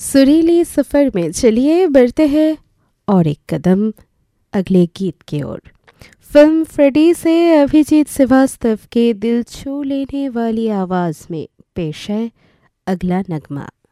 सुरीली सफ़र में चलिए बढ़ते हैं और एक कदम अगले गीत की ओर। फिल्म फ्रेडी से अभिजीत श्रीवास्तव के दिल छू लेने वाली आवाज़ में पेश है अगला नगमा।